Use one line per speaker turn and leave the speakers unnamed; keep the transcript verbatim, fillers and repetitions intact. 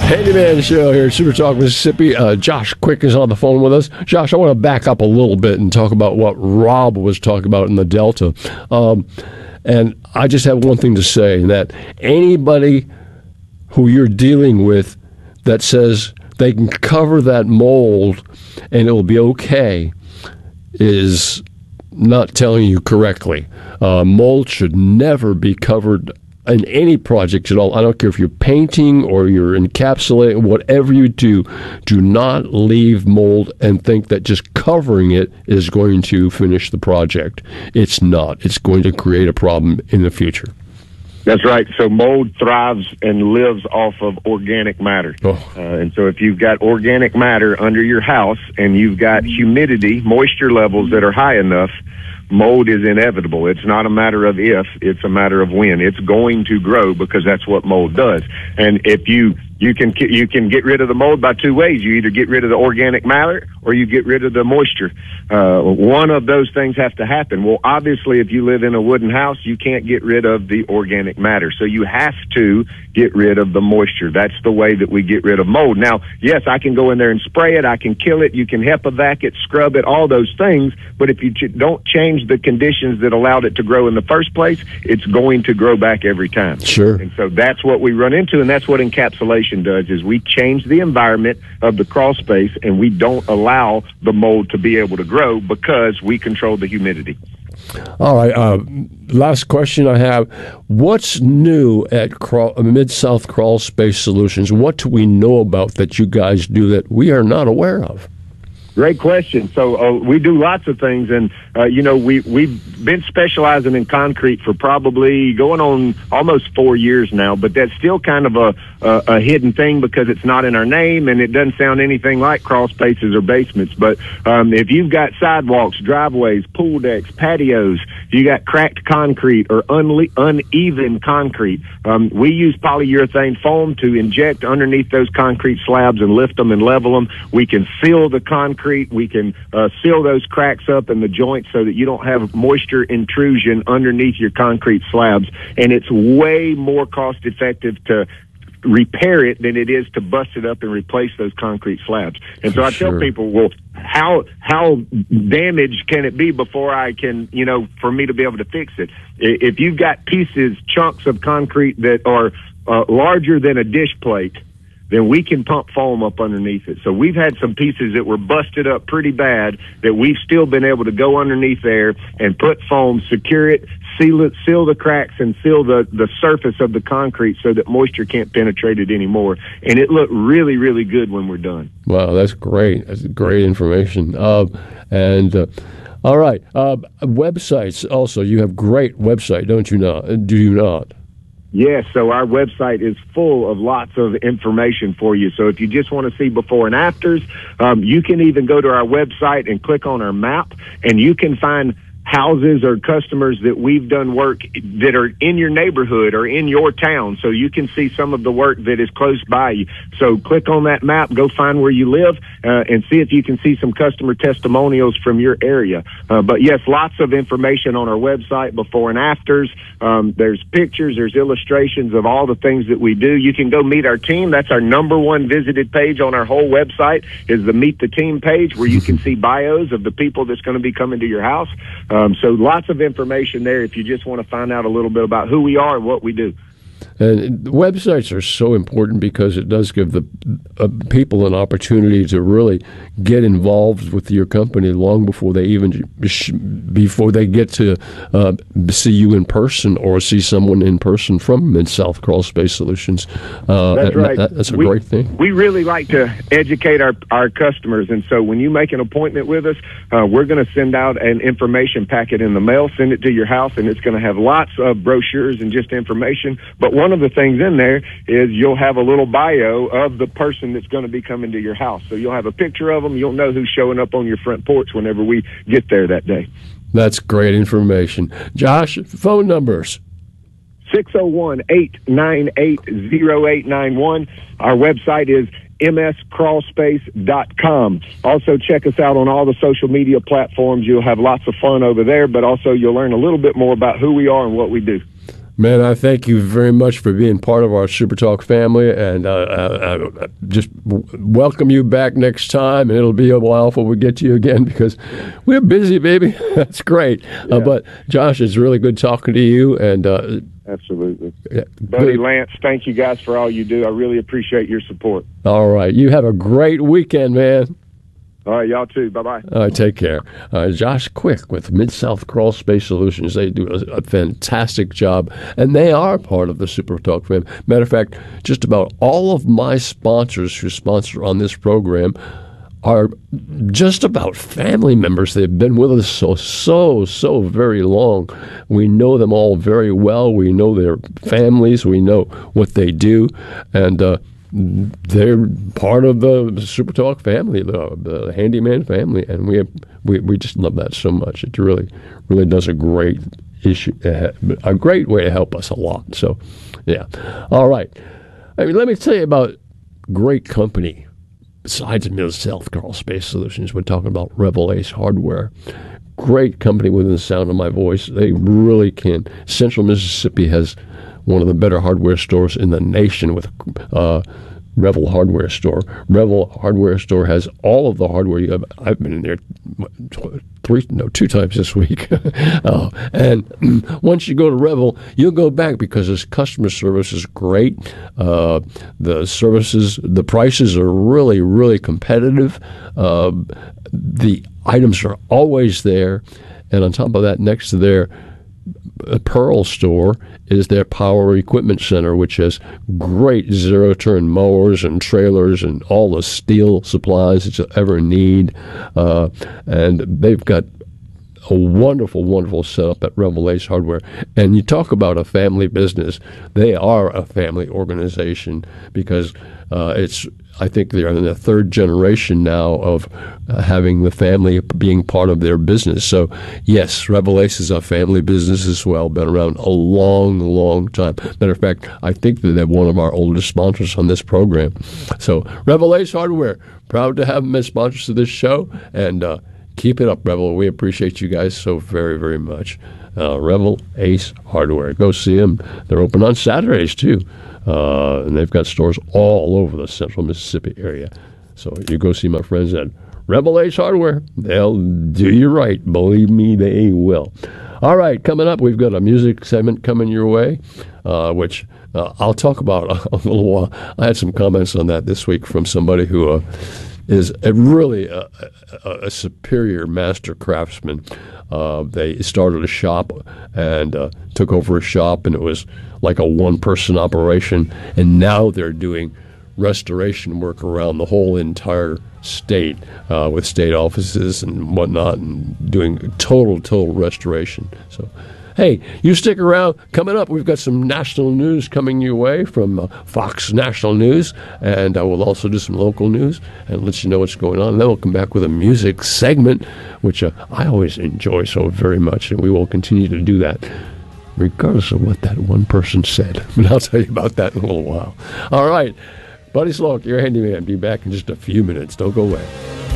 Handyman Show here at Super Talk Mississippi. Uh, Josh Quick is on the phone with us. Josh, I want to back up a little bit and talk about what Rob was talking about in the Delta. Um, and I just have one thing to say, that anybody who you're dealing with that says they can cover that mold and it'll be okay is not telling you correctly. Uh, mold should never be covered in any project at all. I don't care if you're painting or you're encapsulating, whatever you do, do not leave mold and think that just covering it is going to finish the project. It's not. It's going to create a problem in the future.
That's right. So mold thrives and lives off of organic matter. Oh. Uh, and so if you've got organic matter under your house and you've got humidity, moisture levels that are high enough, mold is inevitable. It's not a matter of if, it's a matter of when. It's going to grow because that's what mold does. And if you you can you can get rid of the mold by two ways. You either get rid of the organic matter or you get rid of the moisture. Uh, one of those things have to happen. Well, obviously, if you live in a wooden house, you can't get rid of the organic matter. So you have to get rid of the moisture. That's the way that we get rid of mold. Now, yes, I can go in there and spray it. I can kill it. You can HEPA-vac it, scrub it, all those things. But if you ch- don't change the conditions that allowed it to grow in the first place, it's going to grow back every time.
Sure.
And so that's what we run into, and that's what encapsulation does, is we change the environment of the crawl space, and we don't allow the mold to be able to grow because we control the humidity.
All right. Uh, last question I have. What's new at crawl, Mid-South Crawl Space Solutions? What do we know about that you guys do that we are not aware of?
Great question. So uh, we do lots of things, and uh, you know we we've been specializing in concrete for probably going on almost four years now. But that's still kind of a, a a hidden thing because it's not in our name, and it doesn't sound anything like crawl spaces or basements. But um, if you've got sidewalks, driveways, pool decks, patios, you got cracked concrete or unle- uneven concrete, um, we use polyurethane foam to inject underneath those concrete slabs and lift them and level them. We can seal the concrete. We can uh, seal those cracks up in the joints so that you don't have moisture intrusion underneath your concrete slabs. And it's way more cost effective to repair it than it is to bust it up and replace those concrete slabs. And so I
Sure.
tell people, well, how how damaged can it be before I can, you know, for me to be able to fix it? If you've got pieces, chunks of concrete that are uh, larger than a dish plate, then we can pump foam up underneath it. So we've had some pieces that were busted up pretty bad that we've still been able to go underneath there and put foam, secure it, seal it, seal the cracks, and seal the, the surface of the concrete so that moisture can't penetrate it anymore. And it looked really, really good when we're done.
Wow, that's great. That's great information. Uh, and uh, all right, uh, websites also. You have great website, don't you not? Do you not?
Yes, so our website is full of lots of information for you. So if you just want to see before and afters, um, you can even go to our website and click on our map, and you can find houses or customers that we've done work that are in your neighborhood or in your town, so you can see some of the work that is close by you. So click on that map, go find where you live, uh, and see if you can see some customer testimonials from your area. Uh, but yes, lots of information on our website, before and afters. Um, there's pictures, there's illustrations of all the things that we do. You can go meet our team. That's our number one visited page on our whole website, is the Meet the Team page, where you can see bios of the people that's going to be coming to your house. Um, so lots of information there if you just want to find out a little bit about who we are and what we do.
And websites are so important because it does give the uh, people an opportunity to really get involved with your company long before they even before they get to uh, see you in person or see someone in person from Mid-South Crawl Space Solutions. Uh,
that's right.
That, that's a
we,
great thing.
We really like to educate our, our customers, and so when you make an appointment with us, uh, we're going to send out an information packet in the mail, send it to your house, and it's going to have lots of brochures and just information. But one of the things in there is you'll have a little bio of the person that's going to be coming to your house. So you'll have a picture of them. You'll know who's showing up on your front porch whenever we get there that day.
That's great information. Josh, phone numbers.
six oh one, eight nine eight, oh eight nine one. Our website is m s crawl space dot com. Also, check us out on all the social media platforms. You'll have lots of fun over there, but also you'll learn a little bit more about who we are and what we do.
Man, I thank you very much for being part of our Super Talk family, and uh, uh, uh, just w- welcome you back next time. And it'll be a while before we get to you again because we're busy, baby. That's great. Yeah. Uh, but Josh, it's really good talking to you. And uh,
absolutely, yeah, Buddy good. Lance, thank you guys for all you do. I really appreciate your support.
All right, you have a great weekend, man.
All right, y'all too. Bye-bye.
All right, take care. Uh, Josh Quick with Mid-South Crawl Space Solutions. They do a, a fantastic job, and they are part of the Super Talk family. Matter of fact, just about all of my sponsors who sponsor on this program are just about family members. They've been with us so, so, so very long. We know them all very well. We know their families. We know what they do, and uh they're part of the Super Talk family, the, the handyman family, and we, have, we we just love that so much. It really, really does a great issue, a great way to help us a lot. So, yeah. All right. I mean, let me tell you about great company besides Mid-South Crawl Space Solutions. We're talking about Rebel Ace Hardware. Great company within the sound of my voice. They really can. Central Mississippi has one of the better hardware stores in the nation with uh, Revel Hardware Store. Revel Hardware Store has all of the hardware you have. I've been in there three, no, two times this week. uh, and once you go to Revel, you'll go back because this customer service is great. Uh, the services, the prices are really, really competitive. Uh, the items are always there. And on top of that, next to their Pearl store is their Power Equipment Center, which has great zero-turn mowers and trailers and all the steel supplies that you'll ever need. Uh, and they've got a wonderful, wonderful setup at Rebel Ace Hardware. And you talk about a family business. They are a family organization because uh, it's, I think they're in the third generation now of uh, having the family being part of their business. So, yes, Rebel Ace is a family business as well, been around a long, long time. Matter of fact, I think that they're one of our oldest sponsors on this program. So, Rebel Ace Hardware, proud to have them as sponsors of this show, and uh, keep it up, Rebel. We appreciate you guys so very, very much. Uh, Rebel Ace Hardware. Go see them. They're open on Saturdays, too. Uh, and they've got stores all over the central Mississippi area. So you go see my friends at Rebel Ace Hardware. They'll do you right. Believe me, they will. All right, coming up, we've got a music segment coming your way, uh, which uh, I'll talk about a, a little while. I had some comments on that this week from somebody who uh, is a really a, a, a superior master craftsman. Uh, they started a shop and uh, took over a shop, and it was like a one-person operation, and now they're doing restoration work around the whole entire state uh, with state offices and whatnot, and doing total, total restoration. So, hey, you stick around. Coming up, we've got some national news coming your way from uh, Fox National News, and I will also do some local news and let you know what's going on. And then we'll come back with a music segment, which uh, I always enjoy so very much, and we will continue to do that regardless of what that one person said. But I'll tell you about that in a little while. All right. Buddy Sloak, your handyman. Be back in just a few minutes. Don't go away.